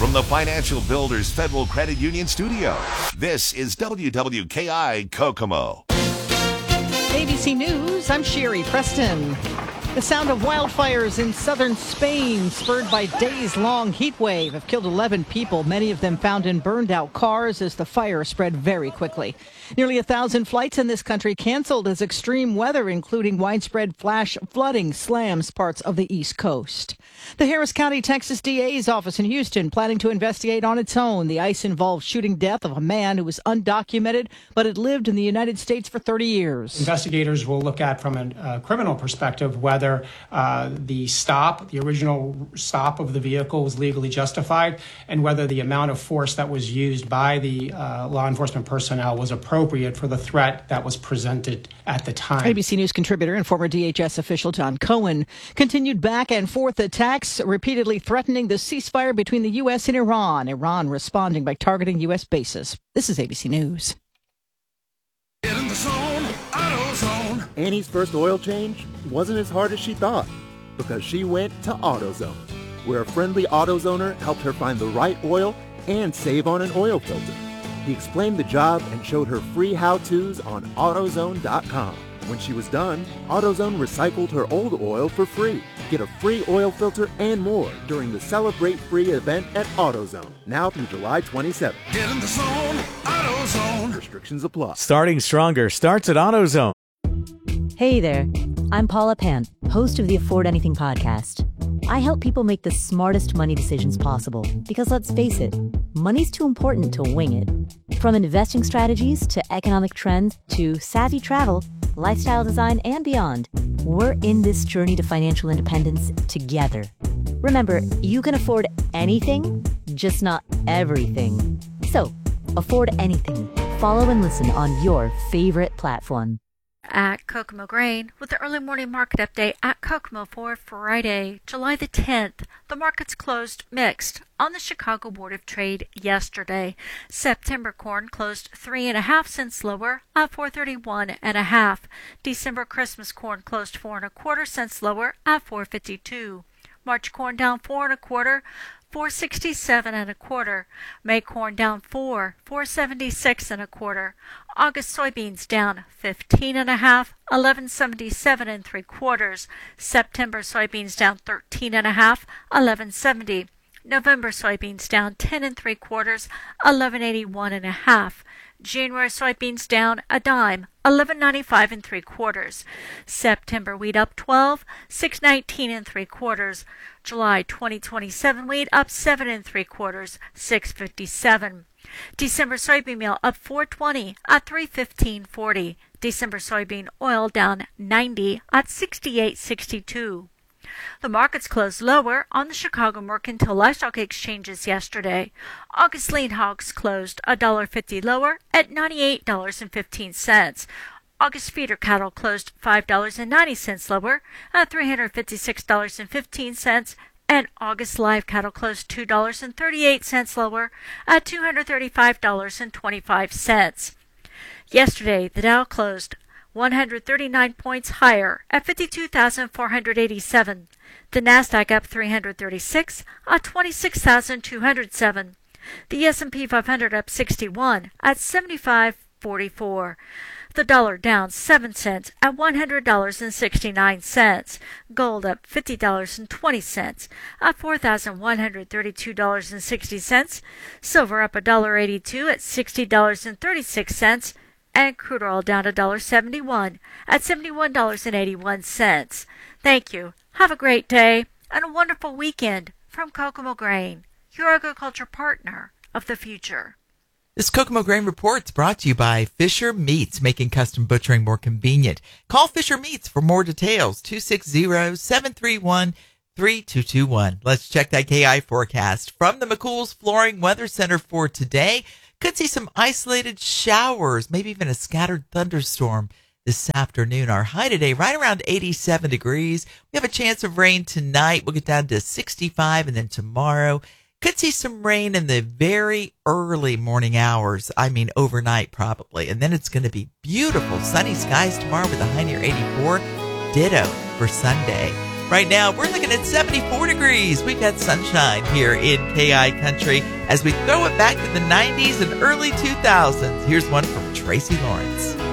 From the Financial Builders Federal Credit Union studio, this is WWKI Kokomo. ABC News, I'm Sherry Preston. The sound of wildfires in southern Spain, spurred by days-long heat wave, have killed 11 people, many of them found in burned-out cars as the fire spread very quickly. Nearly 1,000 flights in this country canceled as extreme weather, including widespread flash flooding, slams parts of the East Coast. The Harris County, Texas DA's office in Houston planning to investigate on its own the ice-involved shooting death of a man who was undocumented but had lived in the United States for 30 years. Investigators will look at, from a criminal perspective, whether the original stop of the vehicle was legally justified, and whether the amount of force that was used by the law enforcement personnel was appropriate for the threat that was presented at the time. ABC News contributor and former DHS official John Cohen continued back and forth attacks, repeatedly threatening the ceasefire between the U.S. and Iran. Iran responding by targeting U.S. bases. This is ABC News. Get in the zone, AutoZone. Annie's first oil change wasn't as hard as she thought because she went to AutoZone, where a friendly AutoZoner helped her find the right oil and save on an oil filter. He explained the job and showed her free how-tos on AutoZone.com. When she was done, AutoZone recycled her old oil for free. Get a free oil filter and more during the Celebrate Free event at AutoZone, now through July 27th. Get in the zone, AutoZone. Restrictions apply. Starting Stronger starts at AutoZone. Hey there, I'm Paula Pant, host of the Afford Anything podcast. I help people make the smartest money decisions possible because, let's face it, money's too important to wing it. From investing strategies to economic trends to savvy travel, lifestyle design, and beyond, we're in this journey to financial independence together. Remember, you can afford anything, just not everything. So, afford anything. Follow and listen on your favorite platform. At Kokomo Grain with the early morning market update at Kokomo for Friday, July the 10th. The markets closed mixed on the Chicago Board of Trade yesterday. September corn closed 3.5 cents lower at $4.31.5. December Christmas corn closed 4.25 cents lower at $4.52. March corn down 4.25. $4.67.25. May corn down 4.76.25. August soybeans down 15.5, $11.77 September soybeans down 13.5, $11.70. November soybeans down 10.75, $11.81.5. January soybeans down a dime, $11.95 September wheat up 12, $6.19 July 2027 wheat up 7.75, $6.57. December soybean meal up $4.20 at $3.15.40. December soybean oil down 90 at $68.62. The markets closed lower on the Chicago Mercantile Livestock Exchanges yesterday. August lean hogs closed $1.50 lower at $98.15. August feeder cattle closed $5.90 lower at $356.15. And August live cattle closed $2.38 lower at $235.25. Yesterday, the Dow closed 139 points higher at 52,487. The Nasdaq up 336 at 26,207. The S&P 500 up 61 at 75.44. The dollar down 7 cents at $100.69. Gold up $50.20 at $4,132.60. Silver up $1.82 at $60.36. And crude oil down $1.71 at $71.81. Thank you. Have a great day and a wonderful weekend from Kokomo Grain, your agriculture partner of the future. This Kokomo Grain Report is brought to you by Fisher Meats, making custom butchering more convenient. Call Fisher Meats for more details, 260-731-3221. Let's check that KI forecast from the McCool's Flooring Weather Center for today. Could see some isolated showers, maybe even a scattered thunderstorm this afternoon. Our high today right around 87 degrees. We have a chance of rain tonight. We'll get down to 65, and then tomorrow could see some rain in the very early morning hours. I mean, overnight probably. And then it's going to be beautiful sunny skies tomorrow with a high near 84. Ditto for Sunday. Right now, we're looking at 74 degrees. We've got sunshine here in KI Country as we throw it back to the 90s and early 2000s. Here's one from Tracy Lawrence.